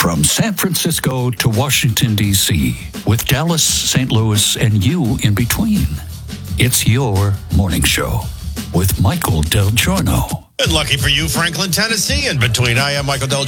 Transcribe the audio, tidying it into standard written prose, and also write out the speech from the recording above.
From San Francisco to Washington, D.C., with Dallas, St. Louis, and you in between. It's your morning show with Michael Del Giorno. And lucky for you, Franklin, Tennessee, in between. I am Michael Del